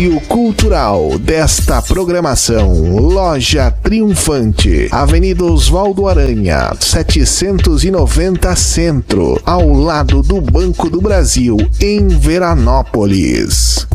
E o cultural desta programação, Loja Triunfante, Avenida Oswaldo Aranha, 790 Centro, ao lado do Banco do Brasil, em Veranópolis.